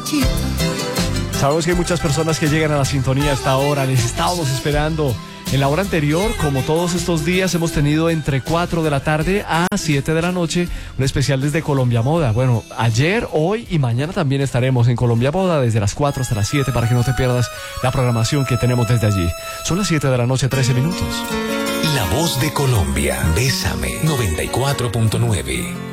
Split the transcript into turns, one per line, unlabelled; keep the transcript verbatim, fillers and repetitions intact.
borrachito.
Sabemos que hay muchas personas que llegan a la sintonía a esta hora. Les estábamos esperando. En la hora anterior, como todos estos días, hemos tenido entre cuatro de la tarde a siete de la noche un especial desde Colombia Moda. Bueno, ayer, hoy y mañana también estaremos en Colombia Moda desde las cuatro hasta las siete para que no te pierdas la programación que tenemos desde allí. Son las siete de la noche, trece minutos.
La voz de Colombia. Bésame. noventa y cuatro punto nueve.